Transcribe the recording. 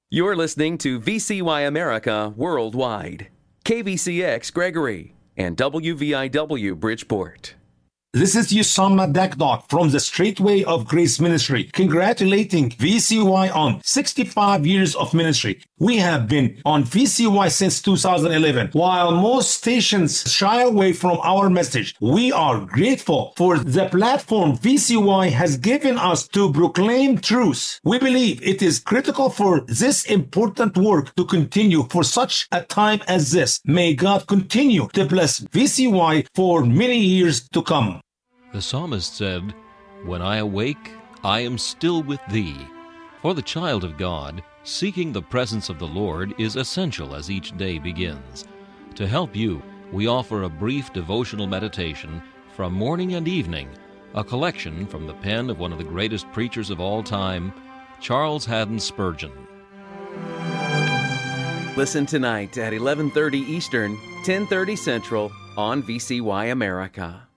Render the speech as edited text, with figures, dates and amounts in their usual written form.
You're listening to VCY America Worldwide, KVCX Gregory, and WVIW Bridgeport. This is Usama Dakdok from the Straightway of Grace Ministry, congratulating VCY on 65 years of ministry. We have been on VCY since 2011. While most stations shy away from our message, we are grateful for the platform VCY has given us to proclaim truth. We believe it is critical for this important work to continue for such a time as this. May God continue to bless VCY for many years to come. The psalmist said, "When I awake, I am still with thee." For the child of God, seeking the presence of the Lord is essential as each day begins. To help you, we offer a brief devotional meditation from morning and evening, a collection from the pen of one of the greatest preachers of all time, Charles Haddon Spurgeon. Listen tonight at 11:30 Eastern, 10:30 Central on VCY America.